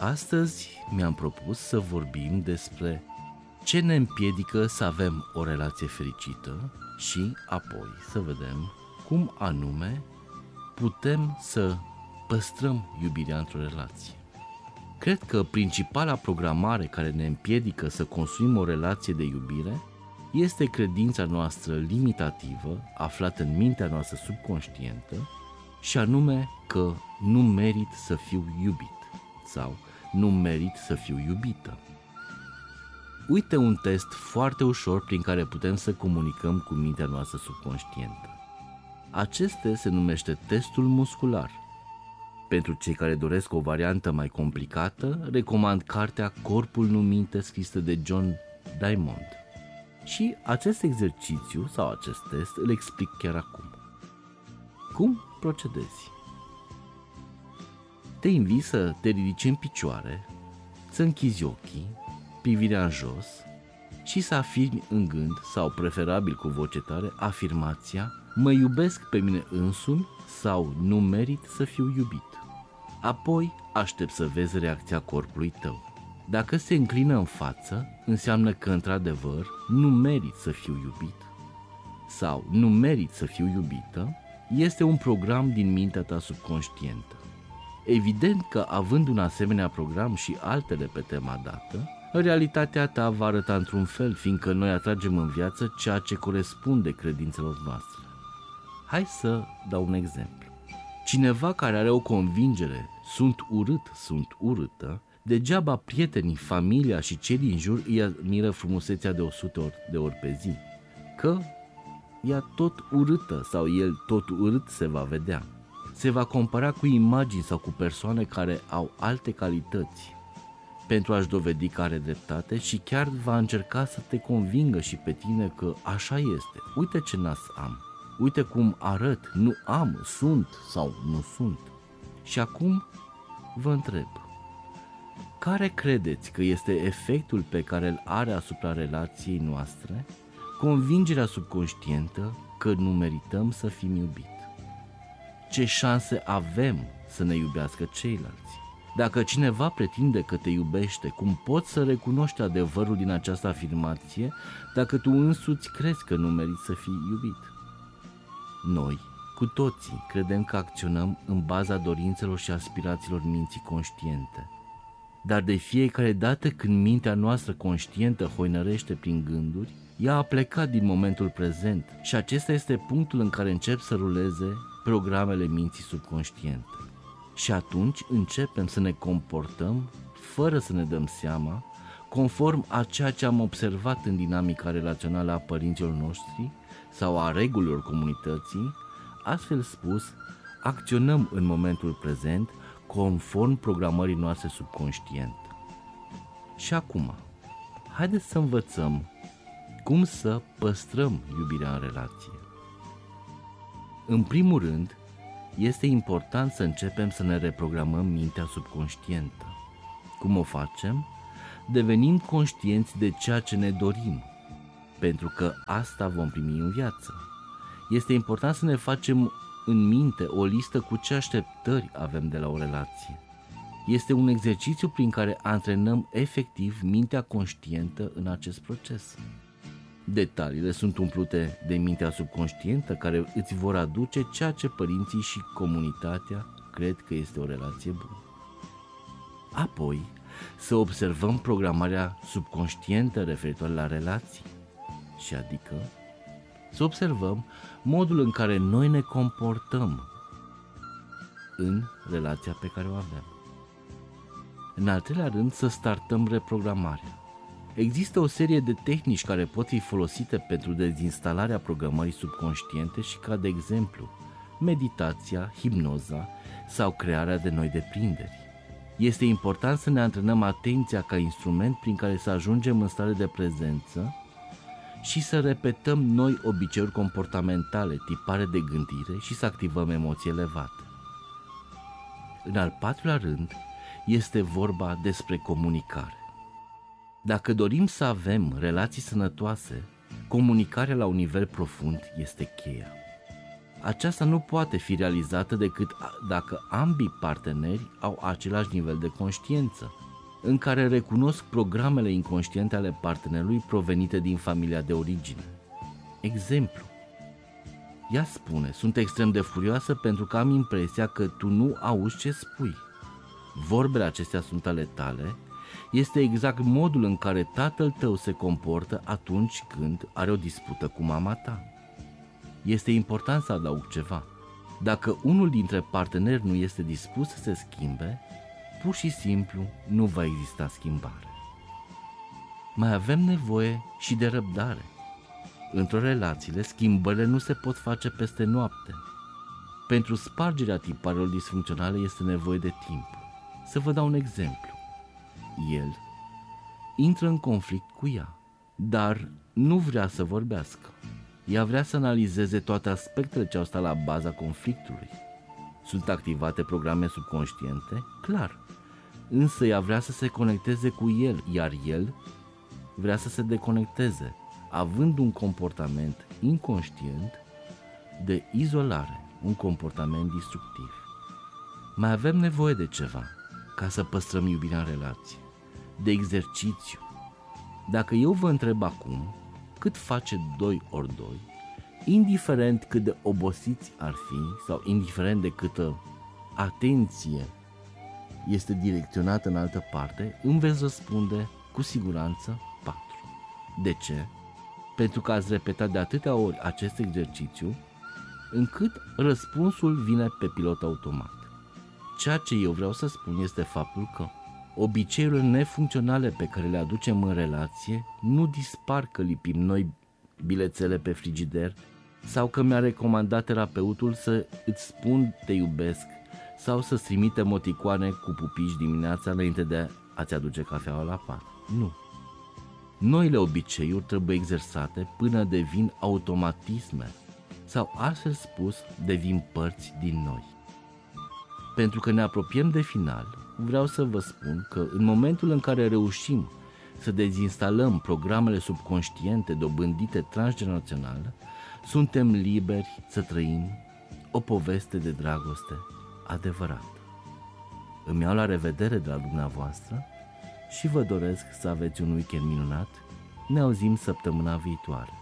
astăzi mi-am propus să vorbim despre ce ne împiedică să avem o relație fericită și apoi să vedem cum anume putem să păstrăm iubirea într-o relație. Cred că principala programare care ne împiedică să construim o relație de iubire este credința noastră limitativă, aflată în mintea noastră subconștientă, și anume că nu merit să fiu iubit sau nu merit să fiu iubită. Uite un test foarte ușor prin care putem să comunicăm cu mintea noastră subconștientă. Acest test se numește testul muscular. Pentru cei care doresc o variantă mai complicată, recomand cartea Corpul nu minte, scrisă de John Diamond. Și acest exercițiu sau acest test îl explic chiar acum. Cum procedezi? Te invit să te ridici în picioare, să închizi ochii, privirea în jos și să afirmi în gând, sau preferabil cu voce tare, afirmația: mă iubesc pe mine însumi sau nu merit să fiu iubit. Apoi aștept să vezi reacția corpului tău. Dacă se înclină în față, înseamnă că într-adevăr nu merit să fiu iubit sau nu merit să fiu iubită, este un program din mintea ta subconștientă. Evident că având un asemenea program și altele pe tema dată, realitatea ta va arăta într-un fel, fiindcă noi atragem în viață ceea ce corespunde credințelor noastre. Hai să dau un exemplu. Cineva care are o convingere: sunt urât, sunt urâtă, degeaba prietenii, familia și cei din jur îi admiră frumusețea de 100 de ori pe zi, că ea tot urâtă sau el tot urât se va vedea. Se va compara cu imagini sau cu persoane care au alte calități pentru a-și dovedi că are dreptate și chiar va încerca să te convingă și pe tine că așa este. Uite ce nas am, uite cum arăt, nu am, sunt sau nu sunt. Și acum vă întreb, care credeți că este efectul pe care îl are asupra relației noastre convingerea subconștientă că nu merităm să fim iubiți? Ce șanse avem să ne iubească ceilalți? Dacă cineva pretinde că te iubește, cum poți să recunoști adevărul din această afirmație dacă tu însuți crezi că nu meriți să fii iubit? Noi, cu toții, credem că acționăm în baza dorințelor și aspirațiilor minții conștiente. Dar de fiecare dată când mintea noastră conștientă hoinărește prin gânduri, ea a plecat din momentul prezent și acesta este punctul în care încep să ruleze programele minții subconștiente. Și atunci începem să ne comportăm, fără să ne dăm seama, conform a ceea ce am observat în dinamica relațională a părinților noștri sau a regulilor comunității. Astfel spus, acționăm în momentul prezent conform programării noastre subconștiente. Și acum, haideți să învățăm cum să păstrăm iubirea în relație. În primul rând, este important să începem să ne reprogramăm mintea subconștientă. Cum o facem? Devenind conștienți de ceea ce ne dorim, pentru că asta vom primi în viață. Este important să ne facem în minte o listă cu ce așteptări avem de la o relație. Este un exercițiu prin care antrenăm efectiv mintea conștientă în acest proces. Detaliile sunt umplute de mintea subconștientă, care îți vor aduce ceea ce părinții și comunitatea cred că este o relație bună. Apoi, să observăm programarea subconștientă referitoare la relații, și adică să observăm modul în care noi ne comportăm în relația pe care o avem. În al treilea rând, să startăm reprogramarea. Există o serie de tehnici care pot fi folosite pentru dezinstalarea programării subconștiente și ca de exemplu meditația, hipnoza sau crearea de noi deprinderi. Este important să ne antrenăm atenția ca instrument prin care să ajungem în stare de prezență și să repetăm noi obiceiuri comportamentale, tipare de gândire și să activăm emoții elevate. În al patrulea rând, este vorba despre comunicare. Dacă dorim să avem relații sănătoase, comunicarea la un nivel profund este cheia. Aceasta nu poate fi realizată decât dacă ambii parteneri au același nivel de conștiință, în care recunosc programele inconștiente ale partenerului provenite din familia de origine. Exemplu. Ea spune: sunt extrem de furioasă pentru că am impresia că tu nu auzi ce spui. Vorbele acestea sunt ale tale. Este exact modul în care tatăl tău se comportă atunci când are o dispută cu mama ta. Este important să adaug ceva. Dacă unul dintre parteneri nu este dispus să se schimbe, pur și simplu nu va exista schimbare. Mai avem nevoie și de răbdare. Într-o relație, schimbările nu se pot face peste noapte. Pentru spargerea tiparelor disfuncționale este nevoie de timp. Să vă dau un exemplu. El intră în conflict cu ea, dar nu vrea să vorbească. Ea vrea să analizeze toate aspectele ce au stat la baza conflictului. Sunt activate programe subconștiente? Clar. Însă ea vrea să se conecteze cu el, iar el vrea să se deconecteze, având un comportament inconștient de izolare, un comportament destructiv. Mai avem nevoie de ceva ca să păstrăm iubirea în relație, de exercițiu. Dacă eu vă întreb acum cât face 2 ori 2, indiferent cât de obosiți ar fi sau indiferent de câtă atenție este direcționată în altă parte, îmi veți răspunde cu siguranță 4. De ce? Pentru că ați repetat de atâtea ori acest exercițiu încât răspunsul vine pe pilot automat. Ceea ce eu vreau să spun este faptul că obiceiurile nefuncționale pe care le aducem în relație nu dispar că lipim noi bilețele pe frigider sau că mi-a recomandat terapeutul să îți spun te iubesc sau să-ți trimite emoticoane cu pupici dimineața înainte de a-ți aduce cafeaua la pat. Nu. Noile obiceiuri trebuie exersate până devin automatisme sau, altfel spus, devin părți din noi. Pentru că ne apropiem de final, vreau să vă spun că în momentul în care reușim să dezinstalăm programele subconștiente dobândite transgenerațional, suntem liberi să trăim o poveste de dragoste adevărată. Îmi iau la revedere de la dumneavoastră și vă doresc să aveți un weekend minunat. Ne auzim săptămâna viitoare.